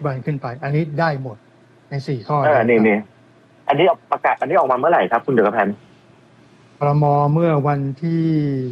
วันขึ้นไปอันนี้ได้หมดใน4ข้อนี่อันนี้ประกาศอันนี้ออกมาเมื่อไหร่ครับคุณเดชพันธ์ครม.เมื่อวันที่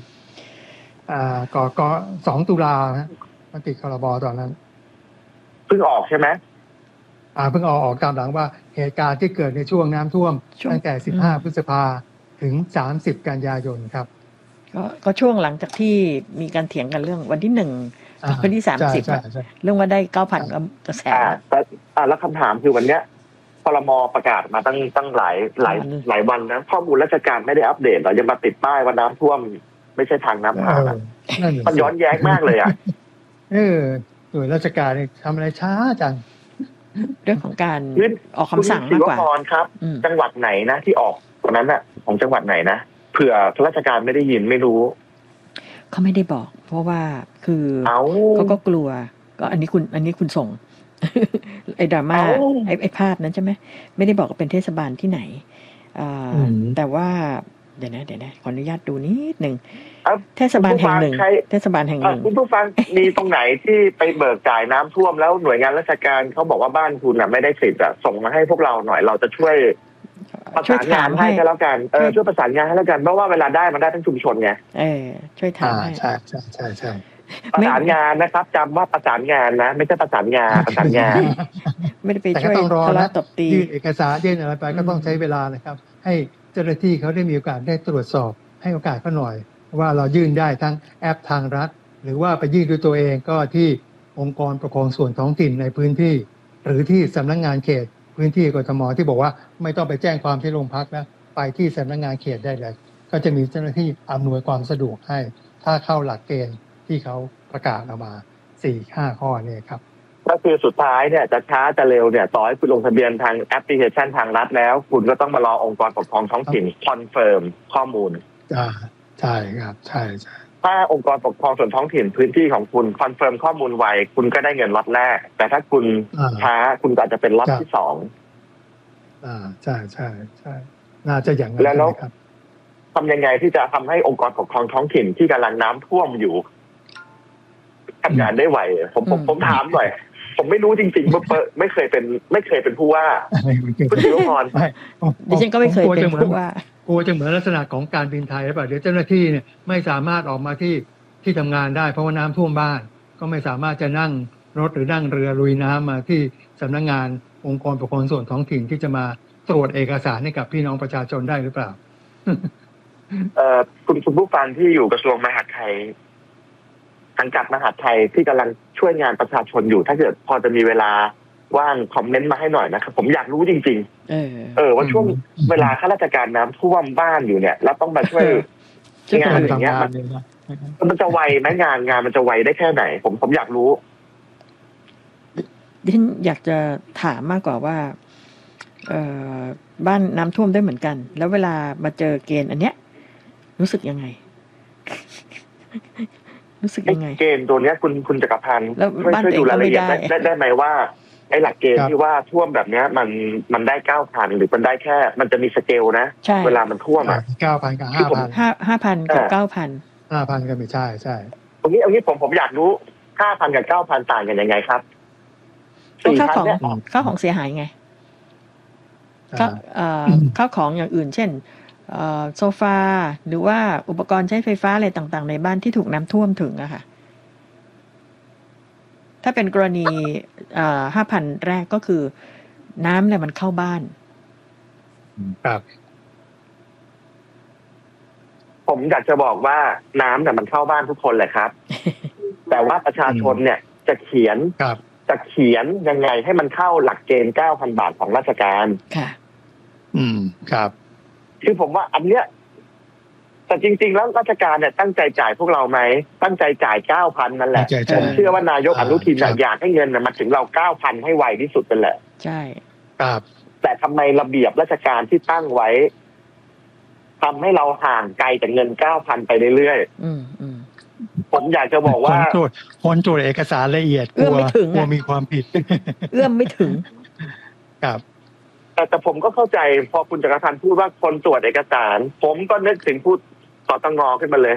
ก็2 ตุลานะมติครม.ตอนนั้นเพิ่งออกใช่ไหมเพิ่งออกตามหลังว่าเหตุการณ์ที่เกิดในช่วงน้ำท่วมตั้งแต่15 พฤษภาถึง30 กันยายนครับก็ช่วงหลังจากที่มีการเถียงกันเรื่องวันที่1กับวันที่30เรื่องว่าได้ 9,000 กระแสแล้วคำถามคือวันเนี้ยครม.ประกาศมาตั้งหลายวันนะข้อมูลราชการไม่ได้อัปเดตหรอยังมาติดป้ายว่าน้ำท่วมไม่ใช่ทางน้ำผ่านมันย้อนแย้งมากเลยอ่ะหน่วยราชการทำอะไรช้าจังเรื่องของการออกคำสั่งมากกว่าครับจังหวัดไหนนะที่ออกตรงนั้นน่ะของจังหวัดไหนนะเผื่อราชการไม่ได้ยินไม่รู้เขาไม่ได้บอกเพราะว่าคือเขาก็กลัวก็อันนี้คุณส่งไอ้ดราม่าไอ้ภาพนั้นใช่ไหมไม่ได้บอกว่าเป็นเทศบาลที่ไหนแต่ว่าเดี๋ยวนะขออนุญาตดูนิดนึงเทศบาลแห่งหนึ่งคุณผู้ฟังมีตรงไหนที่ไปเบิกจ่ายน้ำท่วมแล้วหน่วยงานราชการเขาบอกว่าบ้านคุณไม่ได้สิทธิ์ส่งมาให้พวกเราหน่อยเราจะช่วยประสานงานให้ก็แล้วกันช่วยประสานงานให้แล้วกันเพราะว่าเวลาได้มันได้ทั้งชุมชนไงช่วยถามให้ใช่ประสานงานนะครับจำว่าประสานงานนะไม่ใช่ประสานงานประสานงานไม่ได้ไปช่วยทะเลาะตบตียื่นเอกสารยื่นอะไรไปก็ต้องใช้เวลานะครับให้เจ้าหน้าที่เขาได้มีโอกาสได้ตรวจสอบให้โอกาสเขาหน่อยว่าเรายื่นได้ทั้งแอปทางรัฐหรือว่าไปยื่นด้วยตัวเองก็ที่องค์กรปกครองส่วนท้องถิ่นในพื้นที่หรือที่สำนักงานเขตพื้นที่กทมที่บอกว่าไม่ต้องไปแจ้งความที่โรงพักนะไปที่สำนักงานเขตได้เลยก็จะมีเจ้าหน้าที่อำนวยความสะดวกให้ถ้าเข้าหลักเกณฑ์ที่เขาประกาศออกมา 4-5 ข้อนี้ครับก็คือสุดท้ายเนี่ยจะช้าจะเร็วเนี่ยต่อให้คุณลงทะเบียนทางแอปพลิเคชันทางรัฐแล้วคุณก็ต้องมารอองค์กรปกครองท้องถิ่นคอนเฟิร์มข้อมูลใช่ครับใช่ถ้าองค์กรปกครองส่วนท้องถิ่นพื้นที่ของคุณคอนเฟิร์มข้อมูลไวคุณก็ได้เงินล็อตแรกแต่ถ้าคุณช้าคุณอาจจะเป็นล็อตที่2 ใช่น่าจะอย่างนั้นแล้วทำยังไงที่จะทำให้องค์กรปกครองท้องถิ่นที่กำลังน้ำท่วมอยู่ทำงานได้ไวผมถามหน่อยผมไม่รู้จริงๆว่าไม่เคยเป็นผู้ว่าคุณศิวพรดิฉันก็ไม่เคยเป็นผู้ว่ากลัวจะเหมือนลักษณะของการบินไทยหรือเปล่าเดี๋ยวเจ้าหน้าที่เนี่ยไม่สามารถออกมาที่ทำงานได้เพราะว่าน้ำท่วมบ้านก็ไม่สามารถจะนั่งรถหรือนั่งเรือลุยน้ำมาที่สำนักงานองค์กรปกครองส่วนท้องถิ่นที่จะมาตรวจเอกสารให้กับพี่น้องประชาชนได้หรือเปล่าคุณผู้ฟังที่อยู่กระทรวงมหาดไทยสังกัดมหาดไทยที่กำลังช่วยงานประชาชนอยู่ถ้าเกิดพอจะมีเวลาว่างคอมเมนต์มาให้หน่อยนะครับผมอยากรู้จริงๆว่าช่วงเวลาข้าราชการน้ำท่วมบ้านอยู่เนี่ยแล้วต้องมาช่วยงานอย่างเงี้ยมันจะไวไหมงานมันจะไวได้แค่ไหนผมอยากรู้ดิฉันอยากจะถามมากกว่าว่าบ้านน้ำท่วมได้เหมือนกันแล้วเวลามาเจอเกณฑ์อันเนี้ยรู้สึกยังไงเกณฑ์ตัวเนี้ยคุณจักรพันธ์ช่วยดูรายละเอียดได้ไหมว่าไอ้หลักเกณฑ์ที่ว่าท่วมแบบเนี้ยมันได้ 9,000 หรือมันได้แค่มันจะมีสเกลนะเวลามันท่วม 9,000 กับ 5,000 กับ 9,000 5,000 ก็ไม่ใช่ตรงนี้ผมอยากรู้ 5,000 กับ 9,000 ต่างกันยังไงครับค่าของเสียหายไงข้าวของอย่างอื่นเช่นโซฟาหรือว่าอุปกรณ์ใช้ไฟฟ้าอะไรต่างๆในบ้านที่ถูกน้ำท่วมถึงอะค่ะถ้าเป็นกรณี5,000 แรกก็คือน้ำเนี่ยมันเข้าบ้านครับผมอยากจะบอกว่าน้ำเนี่ยมันเข้าบ้านทุกคนแหละครับ แต่ว่าประชาชนเนี่ยจะเขียนยังไงให้มันเข้าหลักเกณฑ์ 9,000 บาทของราชการค่ะครับคือผมว่าอันเนี้ยแต่จริงๆแล้วราชการเนี่ยตั้งใจจ่ายพวกเราไหมตั้งใจจ่าย 9,000 นั่นแหละผมเชื่อว่านายกอนุทินอยากให้เงินมาถึงเรา 9,000 ให้ไวที่สุดนั่นแหละใช่ครับแต่ทำไมระเบียบราชการที่ตั้งไว้ทำให้เราห่างไกลจากเงิน 9,000 ไปเรื่อยๆผมอยากจะบอกว่าคนตรวจเอกสารละเอียดกลัวมีความผิดเอื้อมไม่ถึงครับแต่ผมก็เข้าใจพอคุณจักรพันธ์พูดว่าคนตรวจเอกสารผมก็นึกถึงพูดสตง.ขึ้นมาเลย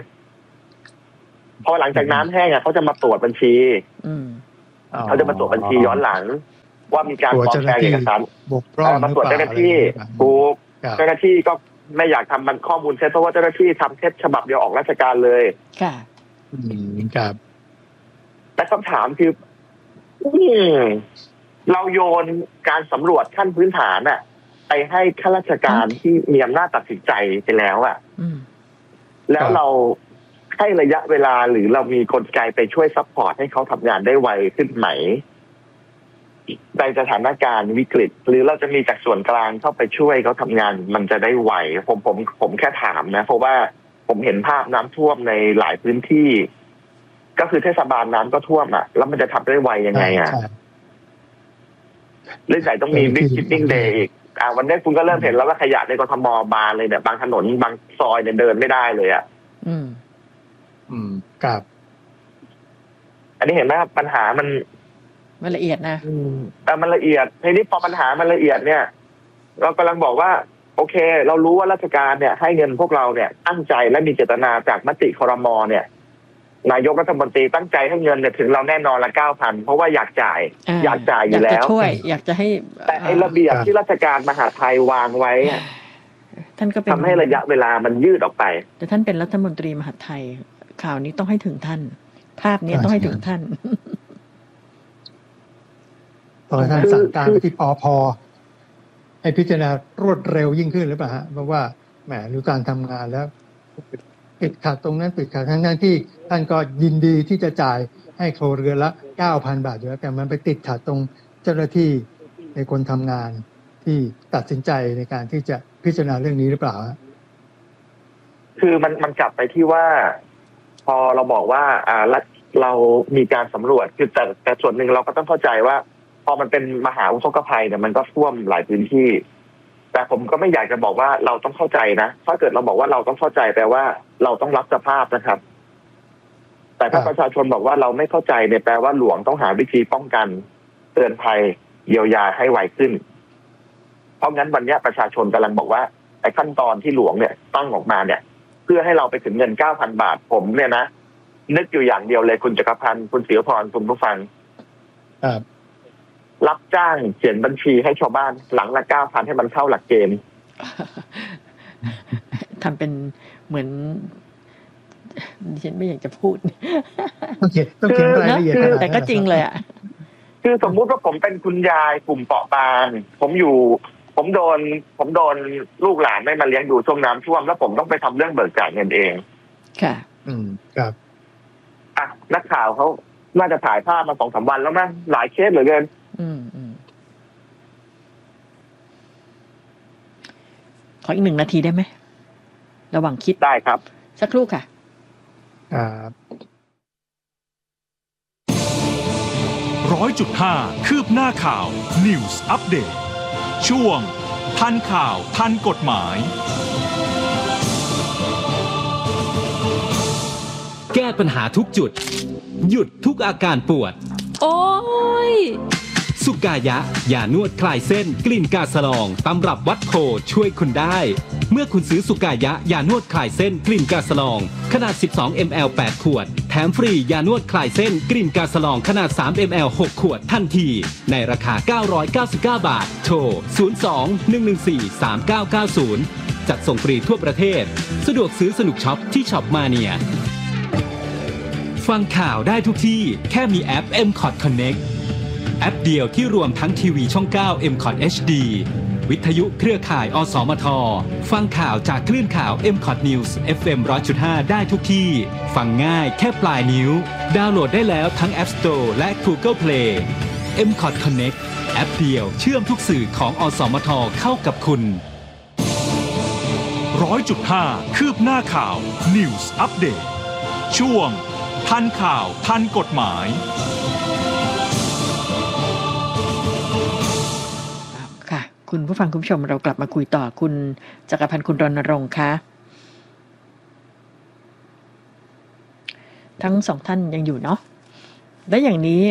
พอหลังจากน้ำแห้งเขาจะมาตรวจบัญชีเขาจะมาตรวจบัญชีย้อนหลังว่ามีการปลอมแปลงเอกสารบกพร่องมาตรวจเจ้าหน้าที่ถูกเจ้าหน้าที่ก็ไม่อยากทำมันข้อมูลเท็จเพราะว่าเจ้าหน้าที่ทำเท็จฉบับเดียวออกราชการเลยค่ะครับแต่คำถามคือเราโยนการสำรวจขั้นพื้นฐานน่ะไปให้ข้าราชการที่มีอำนาจตัดสินใจไปแล้วอ่ะแล้วเราให้ระยะเวลาหรือเรามีกลไกไปช่วยซัพพอร์ตให้เขาทำงานได้ไวขึ้นไหมในสถานการณ์วิกฤตหรือเราจะมีจากส่วนกลางเข้าไปช่วยเขาทำงานมันจะได้ไวผมแค่ถามนะเพราะว่าผมเห็นภาพน้ำท่วมในหลายพื้นที่ก็คือเทศบาลน้ำก็ท่วมอ่ะแล้วมันจะทำได้ไวยังไงอ่ะเรื่องใหญ่ต้องมีบิ๊กคิปปิ้งเดย์อีกวันนี้คุณก็เริ่มเห็นแล้วว่าขยะในกทมบานเลยเนี่ยบางถนนบางซอยเนี่ยเดินไม่ได้เลยอ่ะครับอันนี้เห็นไหมปัญหามันละเอียดนะมันละเอียดทีนี้พอปัญหามันละเอียดเนี่ยเรากำลังบอกว่าโอเคเรารู้ว่าราชการเนี่ยให้เงินพวกเราเนี่ยตั้งใจและมีเจตนาจากมติครม.เนี่ยนายกรัฐมนตรีตั้งใจให้เงินเนี่ยถึงเราแน่นอนละ 9,000 เพราะว่าอยากจ่ายอยู่แล้วอยากจะให้แต่ไอ้ระเบียบที่ราชการมหาดไทยวางไว้ท่านก็เป็นทำให้ระยะเวลามันยืดออกไปแต่ท่านเป็นรัฐมนตรีมหาดไทยข่าวนี้ต้องให้ถึงท่านภาพนี้ต้องให้ถึงท่านตอนท่านสั่งการไปที่ปภ.ให้พิจารณารวดเร็วยิ่งขึ้นหรือเปล่าฮะเพราะว่าแหมรู้การทำงานแล้วติดขัดตรงนั้นติดขัดทั้งที่ท่านก็ยินดีที่จะจ่ายให้ครัวเรือนละ 9,000 บาทอยู่แล้วแต่มันไปติดขัดตรงเจ้าหน้าที่ในคนทำงานที่ตัดสินใจในการที่จะพิจารณาเรื่องนี้หรือเปล่าคือมันกลับไปที่ว่าพอเราบอกว่าเรามีการสำรวจคือแต่ส่วนหนึ่งเราก็ต้องเข้าใจว่าพอมันเป็นมหาอุทกภัยเนี่ยมันก็ท่วมหลายพื้นที่แต่ผมก็ไม่อยากจะบอกว่าเราต้องเข้าใจนะถ้าเกิดเราบอกว่าเราต้องเข้าใจแปลว่าเราต้องรับสภาพนะครับแต่ถ้าประชาชนบอกว่าเราไม่เข้าใจเนี่ยแปลว่าหลวงต้องหาวิธีป้องกันเตือนภัยเยียวยาให้ไวขึ้นเพราะงั้นวันนี้ประชาชนกำลังบอกว่าไอ้ขั้นตอนที่หลวงเนี่ยตั้งออกมาเนี่ยเพื่อให้เราไปถึงเงิน 9,000 บาทผมเนี่ยนะนึกอยู่อย่างเดียวเลยคุณจักรพันธ์คุณศิวพรคุณผู้ฟังรับจ้างเขียนบัญชีให้ชาวบ้านหลังละ 9,000 ให้มันเข้าหลักเกณฑ์ทำเป็นเหมือนฉันไม่อยากจะพูดต้องเขียนรายละเอียดแต่ก็จริงเลยอ่ะคือสมมุติว่าผมเป็นคุณยายกลุ่มเปราะบางผมโดนลูกหลานไม่มาเลี้ยงดูช่วงน้ำท่วมแล้วผมต้องไปทำเรื่องเบิกจ่ายเงินเองค่ะครับนักข่าวเขาน่าจะถ่ายภาพมา 2-3 วันแล้วมั้งหลายเคสเหลือเกินขออีก1 นาทีได้ไหมระหว่างคิดได้ครับสักครู่ค่ะ 100.5 คืบหน้าข่าว News Update ช่วงทันข่าวทันกฎหมายแก้ปัญหาทุกจุดหยุดทุกอาการปวดโอ้ยสุกายะยานวดคลายเส้นกลิ่นกาสลองตำรับวัดโพช่วยคุณได้เมื่อคุณซื้อสุกายะยานวดคลายเส้นกลิ่นกาสลองขนาด12 ml 8 ขวดแถมฟรียานวดคลายเส้นกลิ่นกาสลองขนาด3 ml 6 ขวดทันทีในราคา999 บาทโทร02-114-3990จัดส่งฟรีทั่วประเทศสะดวกซื้อสนุกช็อปที่ช็อปมาเนียฟังข่าวได้ทุกที่แค่มีแอป MCOT Connect แอปเดียวที่รวมทั้งทีวีช่อง 9 MCOT HD วิทยุเครือข่ายอสมทฟังข่าวจากคลื่นข่าว MCOT News FM 100.5 ได้ทุกที่ฟังง่ายแค่ปลายนิ้วดาวน์โหลดได้แล้วทั้ง App Store และ Google Play MCOT Connect แอปเดียวเชื่อมทุกสื่อของอสมทเข้ากับคุณ 100.5 คืบหน้าข่าว News Update ช่วงทันข่าวทันกฎหมายค่ะคุณผู้ฟังคุณผู้ชมเรากลับมาคุยต่อคุณจักรพันธ์คุณรณรงค์คะทั้ง2ท่านยังอยู่เนาะและอย่างนี้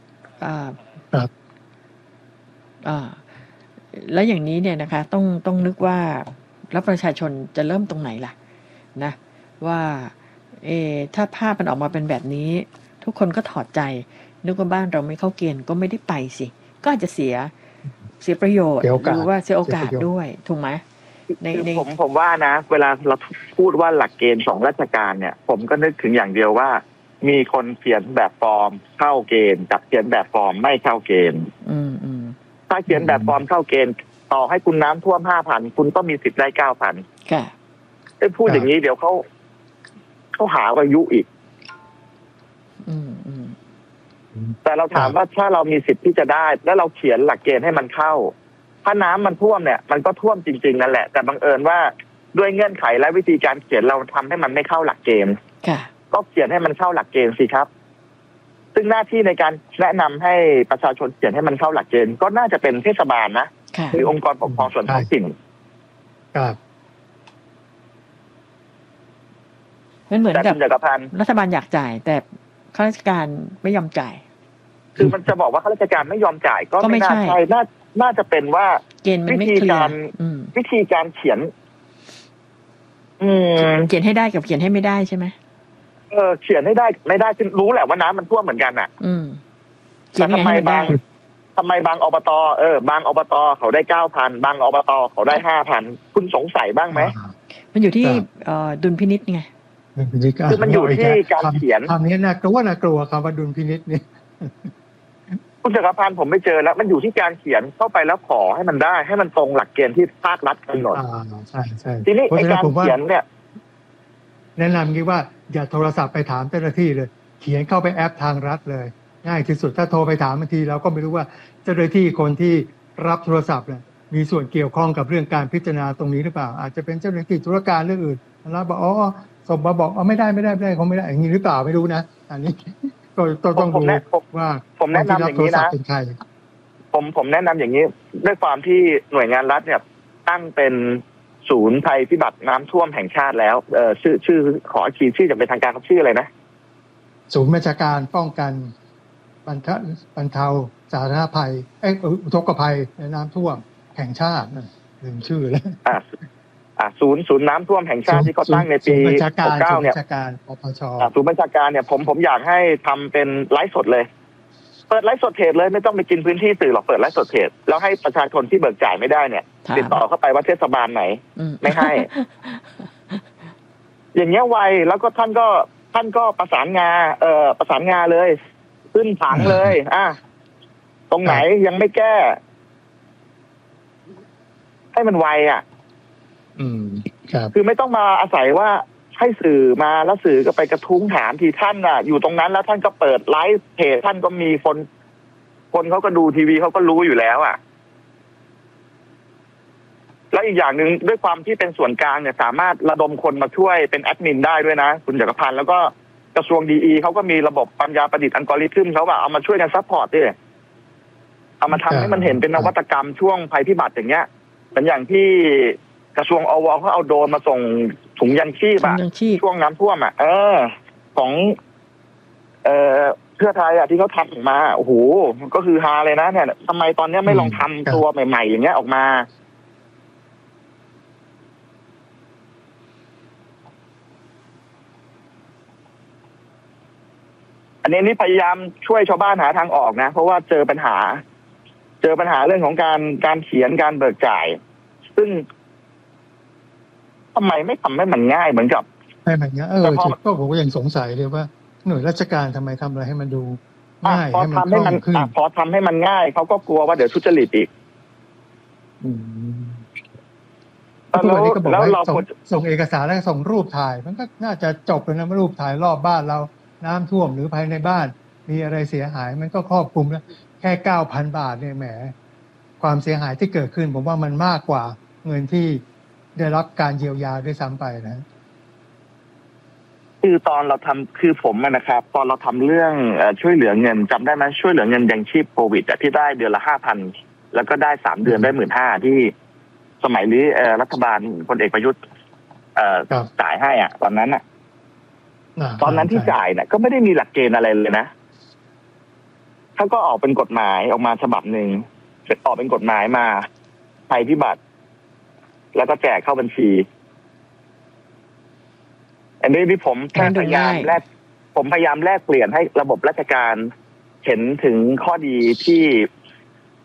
แล้วอย่างนี้เนี่ยนะคะต้องนึกว่าแล้วประชาชนจะเริ่มตรงไหนล่ะนะว่าถ้าภาพมันออกมาเป็นแบบนี้ทุกคนก็ถอดใจนึกว่าบ้านเราไม่เข้าเกณฑ์ก็ไม่ได้ไปสิก็อาจจะเสียประโยชน์หรือว่าเสียโอกาสด้วยถูกไหมในผมว่านะเวลาเราพูดว่าหลักเกณฑ์ของราชการเนี่ยผมก็นึกถึงอย่างเดียวว่ามีคนเขียนแบบฟอร์มเข้าเกณฑ์กับเขียนแบบฟอร์มไม่เข้าเกณฑ์ถ้าเขียนแบบฟอร์มเข้าเกณฑ์ต่อให้คุณน้ำท่วม 5,000 คุณก็มีสิทธิ์ได้ 9,000 ค่ะไอ้พูดอย่างนี้เดี๋ยวเขาหาว่ายุอีกแต่เราถามว่าถ้าเรามีสิทธิ์ที่จะได้แล้วเราเขียนหลักเกณฑ์ให้มันเข้าถ้าน้ำมันท่วมเนี่ยมันก็ท่วมจริงๆนั่นแหละแต่บังเอิญว่าด้วยเงื่อนไขและวิธีการเขียนเราทำให้มันไม่เข้าหลักเกณฑ์ก็เขียนให้มันเข้าหลักเกณฑ์สิครับซึ่งหน้าที่ในการแนะนำให้ประชาชนเขียนให้มันเข้าหลักเกณฑ์ก็น่าจะเป็นเทศบาลนะหรือองค์กรปกครองส่วนท้องถิ่นมันเหมือนกับรัฐบาลอยากจ่ายแต่ข้าราชการไม่ยอมจ่ายคือมันจะบอกว่าข้าราชการไม่ยอมจ่ายก็ไม่น่าใช่น่าจะเป็นว่าวิธีการเขียนเขียนให้ได้กับเขียนให้ไม่ได้ใช่ไหมเขียนให้ได้ไม่ได้รู้แหละว่าน้ำมันท่วมเหมือนกันน่ะแต่ทำไมบางอบตบางอบตเขาได้ 9,000 บางอบตเขาได้ 5,000 คุณสงสัยบ้างไหมมันอยู่ที่ดุลพินิจไงคือมันอยู่ที่การเขียนคำนี้น่ากลัวคำว่าดุลพินิจนี่คุณจักรพันธ์ผมไม่เจอแล้วมันอยู่ที่การเขียนเข้าไปแล้วขอให้มันได้ให้มันตรงหลักเกณฑ์ที่ภาครัฐกำหนดใช่ทีนี้ในการเขียนเนี่ยแนะนำงี้ว่าอย่าโทรศัพท์ไปถามเจ้าหน้าที่เลยเขียนเข้าไปแอปทางรัฐเลยง่ายที่สุดถ้าโทรไปถามบางทีเราก็ไม่รู้ว่าเจ้าหน้าที่คนที่รับโทรศัพท์เนี่ยมีส่วนเกี่ยวข้องกับเรื่องการพิจารณาตรงนี้หรือเปล่าอาจจะเป็นเจ้าหน้าที่ธุรการเรื่องอื่นแล้วบอกส่งมาบอกไม่ได้คงไม่ได้อย่างนี้หรือเปล่าไม่รู้นะอันนี้ก็ต้องดูว่าผมแนะนำอย่างนี้นะผมแนะนำอย่างนี้ด้วยความที่หน่วยงานรัฐเนี่ยตั้งเป็นศูนย์ภัยพิบัติน้ำท่วมแห่งชาติแล้วชื่อขอคีย์ชื่อจะเป็นทางการเขาชื่ออะไรนะศูนย์บัญชาการป้องกันบรรเทาสาธารณภัยอุทกภัยในน้ำท่วมแห่งชาติลืมชื่อแล้วศูนย์น้ำท่วมแห่งชาติที่เขาตั้งในปี69เนี่ยศูนย์บัญชาการเนี่ยผมอยากให้ทำเป็นไลฟ์สดเลยเปิดไลฟ์สดเพจเลยไม่ต้องไปกินพื้นที่สื่อหรอกเปิดไลฟ์สดเพจแล้วให้ประชาชนที่เบิกจ่ายไม่ได้เนี่ยติดต่อเข้าไปว่าเทศบาลไหนไม่ให้อย่างเงี้ยไวแล้วก็ท่านก็ประสานงาเลยขึ้นผังเลยตรงไหนยังไม่แก้ให้มันไวคือไม่ต้องมาอาศัยว่าให้สื่อมาแล้วสื่อก็ไปกระทุ้งถามที่ท่านอยู่ตรงนั้นแล้วท่านก็เปิดไลฟ์เพจท่านก็มีคนเขาก็ดูทีวีเขาก็รู้อยู่แล้วแล้วอีกอย่างหนึ่งด้วยความที่เป็นส่วนกลางเนี่ยสามารถระดมคนมาช่วยเป็นแอดมินได้ด้วยนะคุณจักรพันธ์แล้วก็กระทรวงดีเขาก็มีระบบปัญญาประดิษฐ์อัลกอริทึมเขาเอามาช่วยกันซัพพอร์ตด้วยเอามาทำให้มันเห็นเป็นนวัตกรรมช่วงภัยพิบัติอย่างเงี้ยเป็นอย่างที่กระทรวงอวเขาเอาโดรนมาส่งถุงยันชีพช่วงน้ำท่วมของเพื่อไทยที่เขาทำออกมาโอ้โหก็คือฮาเลยนะเนี่ยทำไมตอนนี้ไม่ลองทำตัวใหม่ๆอย่างเงี้ยออกมาอันนี้พยายามช่วยชาวบ้านหาทางออกนะเพราะว่าเจอปัญหาเรื่องของการเขียนการเบิกจ่ายซึ่งทำไมไม่ทำให้มันง่ายเหมือนกับให้มันง่ายก็ผมก็ยังสงสัยเลยว่าหน่วยราชการทำไมทำอะไรให้มันดูง่ายให้มันคล่องขึ้นพอทำให้มันง่ายเขาก็กลัวว่าเดี๋ยวทุจริตอีกแล้วเราส่งเอกสารแล้วส่งรูปถ่ายมันก็น่าจะจบเลยนะรูปถ่ายรอบบ้านเราน้ำท่วมหรือภายในบ้านมีอะไรเสียหายมันก็ครอบคลุมแล้วแค่ 9,000 บาทเนี่ยแหมความเสียหายที่เกิดขึ้นผมว่ามันมากกว่าเงินที่ได้รับการเยียวยาด้วยซ้ำไปนะคือตอนเราทำคือผมนะครับตอนเราทำเรื่องช่วยเหลือเงินจำได้ไหมช่วยเหลือเงินยังชีพโควิดที่ได้เดือนละ 5,000 แล้วก็ได้3เดือนได้ 15,000 ที่สมัยนี้รัฐบาลพลเอกประยุทธ์จ่ายให้ตอนนั้นตอนนั้นที่จ่ายก็ไม่ได้มีหลักเกณฑ์อะไรเลยนะเขาก็ออกเป็นกฎหมายออกมาฉบับหนึ่งออกเป็นกฎหมายมาภัยพิบัติแล้วก็แจกเข้าบัญชีอันนี้ที่ผมพยายามแลกเปลี่ยนให้ระบบราชการเห็นถึงข้อดีที่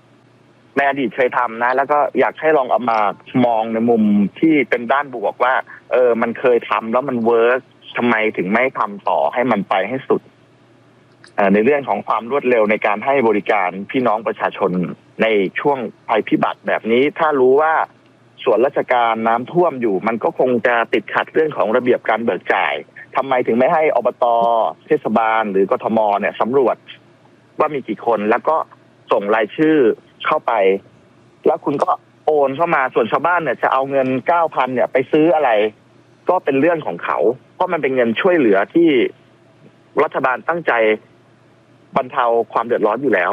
ในอดีตเคยทำนะแล้วก็อยากให้ลองเอามามองในมุมที่เป็นด้านบวกว่ามันเคยทำแล้วมันเวิร์กทำไมถึงไม่ทำต่อให้มันไปให้สุดในเรื่องของความรวดเร็วในการให้บริการพี่น้องประชาชนในช่วงภัยพิบัติแบบนี้ถ้ารู้ว่าส่วนราชการน้ำท่วมอยู่มันก็คงจะติดขัดเรื่องของระเบียบการเบิกจ่ายทำไมถึงไม่ให้อบต.เทศบาลหรือกทม.เนี่ยสำรวจว่ามีกี่คนแล้วก็ส่งรายชื่อเข้าไปแล้วคุณก็โอนเข้ามาส่วนชาวบ้านเนี่ยจะเอาเงิน 9,000 เนี่ยไปซื้ออะไรก็เป็นเรื่องของเขาเพราะมันเป็นเงินช่วยเหลือที่รัฐบาลตั้งใจบรรเทาความเดือดร้อนอยู่แล้ว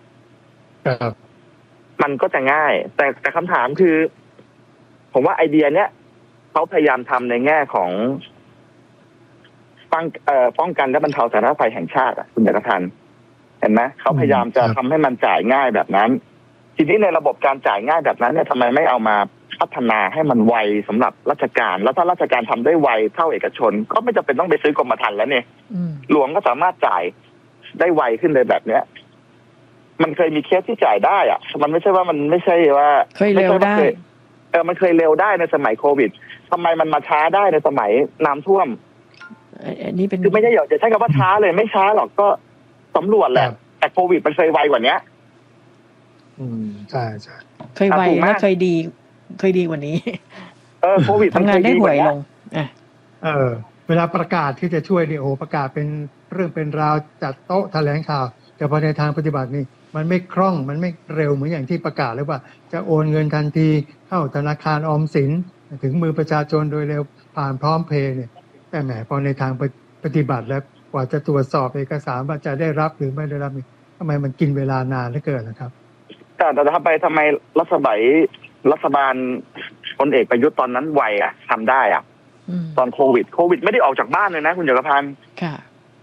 มันก็จะง่ายแต่คำถามคือผมว่าไอเดียเนี้ยเขาพยายามทำในแง่ของป้องกันและบรรเทาสาธารณภัยแห่งชาติคุณจักรพันธ์เห็นไหมเขาพยายามจะทำให้มันจ่ายง่ายแบบนั้นทีนี้ในระบบการจ่ายง่ายแบบนั้นเนี่ยทำไมไม่เอามาพัฒนาให้มันไวสำหรับราชการแล้วถ้าราชการทำได้ไวเท่าเอกชนก็ไม่จำเป็นต้องไปซื้อกรมธรรม์แล้วเนี่ยหลวงก็สามารถจ่ายได้ไวขึ้นเลยแบบเนี้ยมันเคยมีเคสที่จ่ายได้อะมันไม่ใช่ว่ามันไม่ใช่ว่าเคยเร็วได้มันเคยเร็วได้ในสมัยโควิดทำไมมันมาช้าได้ในสมัยน้ำท่วมนี่เป็นคือไม่ใช่อยากจะใช้คำว่าช้าเลยไม่ช้าหรอกก็สำรวจแหละแต่โควิดมันเคยไวกว่านี้ใช่ใช่เคยไวและเคยดีกว่านี้โควิดทำงานได้ห่วยลงเวลาประกาศที่จะช่วยเนี่ยโอ้ประกาศเป็นเรื่องเป็นราวจัดโต๊ะแถลงข่าวแต่พอในทางปฏิบัตินี่มันไม่คล่องมันไม่เร็วเหมือนอย่างที่ประกาศเลยว่าจะโอนเงินทันทีเข้าธนาคารออมสินถึงมือประชาชนโดยเร็วผ่านพร้อมเพย์เนี่ยแต่แหมพอในทางปฏิบัติแล้วกว่าจะตรวจสอบเอกสารว่าจะได้รับหรือไม่ได้รับนี่ทำไมมันกินเวลานานเหลือเกินนะครับแต่ทำไมรัฐบาลพลเอกประยุทธ์ตอนนั้นไวทำได้ตอนโควิดไม่ได้ออกจากบ้านเลยนะคุณจักรพันธ์ค่ะ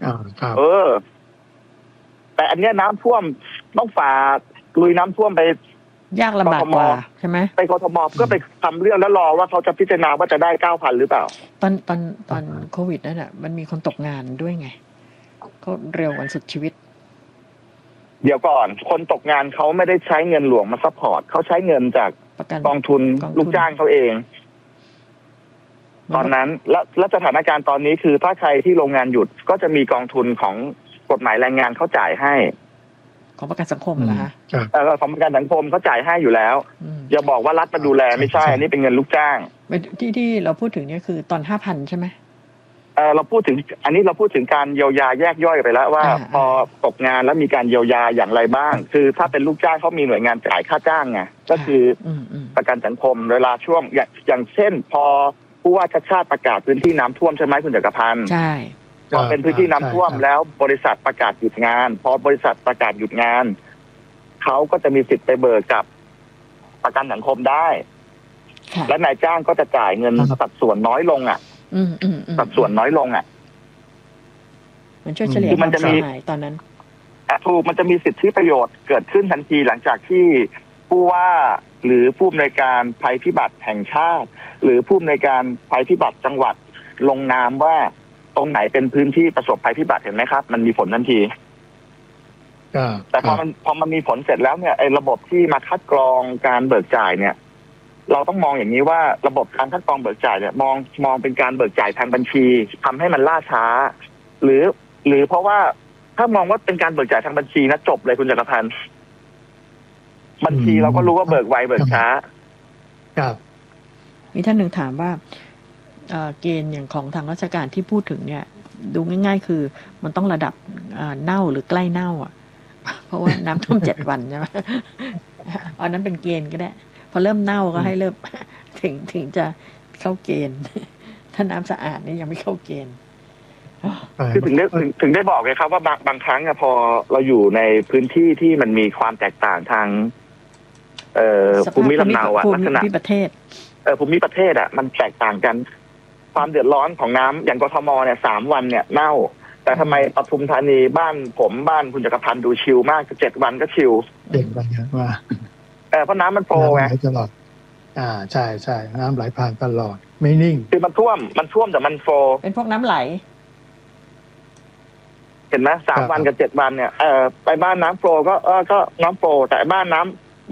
แต่อันเนี้ยน้ำท่วมต้องฝ่าลุยน้ำท่วมไปยากลำบากกว่าใช่ไหมไปกทมก็ไปทำเรื่องแล้วรอว่าเขาจะพิจารณาว่าจะได้ 9,000 หรือเปล่าตอนโควิดนั่นน่ะมันมีคนตกงานด้วยไงก็เร็วกันสุดชีวิตเดี๋ยวก่อนคนตกงานเขาไม่ได้ใช้เงินหลวงมาซัพพอร์ตเขาใช้เงินจากกองทุนลูกจ้างเขาเองตอนนั้นและสถานการณ์ตอนนี้คือถ้าใครที่โรงงานหยุดก็จะมีกองทุนของกฎหมายแรงงานเขาจ่ายให้ของประกันสังคมนะคะของประกันสังคมเขาจ่ายให้อยู่แล้วอย่าบอกว่ารัฐมาดูแลไม่ใช่นี่เป็นเงินลูกจ้างที่เราพูดถึงเนี่ยคือตอน 5,000 ใช่ไหมเราพูดถึงอันนี้เราพูดถึงการเยียวยาแยกย่อยไปแล้วว่าพอตกงานแล้วมีการเยียวยาอย่างไรบ้างคือถ้าเป็นลูกจ้างเขามีหน่วยงานจ่ายค่าจ้างไงก็คือประกันสังคมเวลาช่วงอย่างเช่นพอผู้ว่าชาติประกาศพื้นที่น้ำท่วมใช่ไหมคุณจักรพันธ์ใช่พอเป็นพื้นที่น้ำท่วมแล้วบริษัทประกาศหยุดงานพอบริษัทประกาศหยุดงานเขาก็จะมีสิทธิ์ไปเบิกกับประกันสังคมได้และนายจ้างก็จะจ่ายเงินสัดส่วนน้อยลงสัดส่วนน้อยลงมันช่วยเฉลี่ยความเสียหายตอนนั้นถูกมันจะมีสิทธิประโยชน์เกิดขึ้นทันทีหลังจากที่ผู้ว่าหรือผู้อำนวยการภัยพิบัติแห่งชาติหรือผู้อำนวยการภัยพิบัติจังหวัดลงนามว่าตรงไหนเป็นพื้นที่ประสบภัยพิบัติเห็นไหมครับมันมีผลทันทีแต่พอมันมีผลเสร็จแล้วเนี่ยไอ้ระบบที่มาคัดกรองการเบิกจ่ายเนี่ยเราต้องมองอย่างนี้ว่าระบบการคัดกรองเบิกจ่ายเนี่ยมองเป็นการเบิกจ่ายทางบัญชีทำให้มันล่าช้าหรือเพราะว่าถ้ามองว่าเป็นการเบิกจ่ายทางบัญชีนะจบเลยคุณจักรพันธ์บัญชีเราก็รู้ว่าเบิกไวเบิกช้าครับมีท่านหนึ่งถามว่าเกณฑ์อย่างของทางราชการที่พูดถึงเนี่ยดูง่ายๆคือมันต้องระดับเน่าหรือใกล้เน่าเพราะว่าน้ำท่วม7 วันใช่ไหมอันนั้นเป็นเกณฑ์ก็ได้พอเริ่มเน่าก็ให้เริ่มถึงจะเข้าเกณฑ์ถ้าน้ำสะอาดนี่ยังไม่เข้าเกณฑ์คือถึงได้บอกเลยครับว่าบางครั้งพอเราอยู่ในพื้นที่ที่มันมีความแตกต่างทางภูมิลำเนาลักษณะภูมิประเทศภูมิประเทศมันแตกต่างกันความเดือดร้อนของน้ำอย่างกทมเนี่ย3 วันเนี่ยเน่าแต่ทำไมปทุมธานีบ้านคุณจักรพันธ์ดูชิลมาก7 วันก็ชิล 7 วันว่าเพราะน้ำมันโฟลไงตลอดใช่ใช่น้ำไหลผ่านตลอดไม่นิ่งคือมันท่วมแต่มันโฟลเป็นพวกน้ำไหลเห็นไหม3 วันกับ7 วันเนี่ยไปบ้านน้ำโฟลก็น้ำโฟลแต่บ้านน้